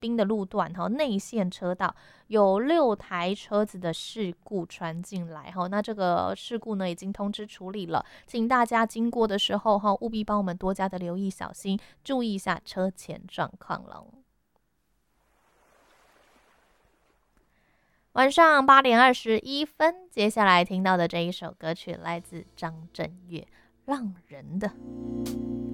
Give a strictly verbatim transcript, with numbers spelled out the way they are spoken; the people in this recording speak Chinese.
滨的路段哈，内线车道有六台车子的事故传进来哈，那这个事故呢已经通知处理了，请大家经过的时候哈，务必帮我们多加的留意小心，注意一下车前状况了。晚上八点二十一分，接下来听到的这一首歌曲来自张震岳，《浪人的》。